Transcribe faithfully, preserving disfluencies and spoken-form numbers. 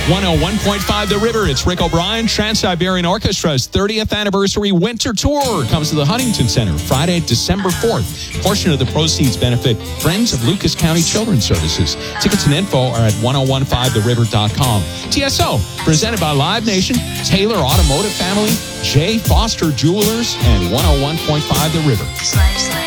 one oh one point five The River. It's Rick O'Brien. Trans-Siberian Orchestra's thirtieth anniversary winter tour comes to the Huntington Center Friday, December fourth. Portion of the proceeds benefit Friends of Lucas County Children's Services. Tickets and info are at ten fifteen the river dot com. T S O, presented by Live Nation, Taylor Automotive Family, J. Foster Jewelers, and one oh one point five The River.